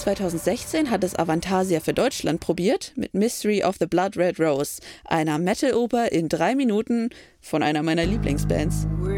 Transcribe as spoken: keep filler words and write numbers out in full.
zweitausendsechzehn hat es Avantasia für Deutschland probiert mit Mystery of the Blood Red Rose, einer Metal-Oper in drei Minuten von einer meiner Lieblingsbands.